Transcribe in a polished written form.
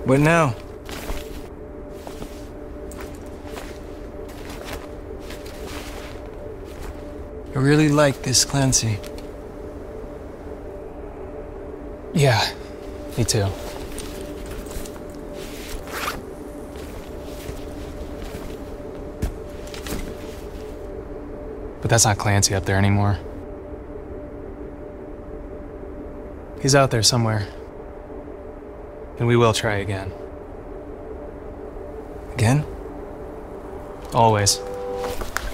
What now? I really like this Clancy. Yeah, me too. But that's not Clancy up there anymore. He's out there somewhere. And we will try again. Again? Always.